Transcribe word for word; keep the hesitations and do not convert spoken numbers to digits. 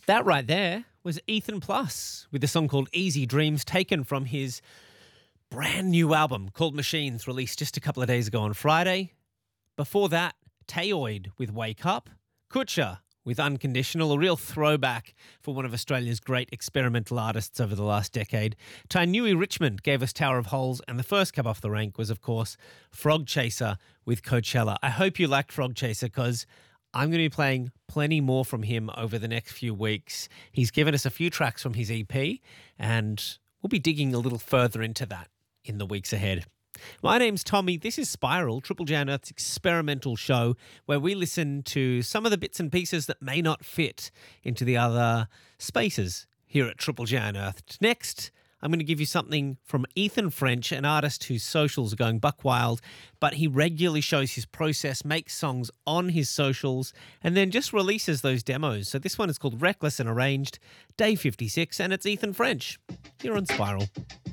That right there was Ethan Plus with a song called Easy Dreams, taken from his brand new album called Machines, released just a couple of days ago on Friday. Before that, Tayoid with Wake Up, Kutcher with Unconditional, a real throwback for one of Australia's great experimental artists over the last decade. Tainui Richmond gave us Tower of Holes, and the first cab off the rank was, of course, Frog Chaser with Coachella. I hope you liked Frog Chaser because I'm going to be playing plenty more from him over the next few weeks. He's given us a few tracks from his E P, and we'll be digging a little further into that in the weeks ahead. My name's Tommy. This is Spiral, Triple J on Earth's experimental show where we listen to some of the bits and pieces that may not fit into the other spaces here at Triple J on Earth. Next, I'm going to give you something from Ethan French, an artist whose socials are going buck wild, but he regularly shows his process, makes songs on his socials, and then just releases those demos. So this one is called Reckless and Arranged, Day fifty-six, and it's Ethan French here on Spiral.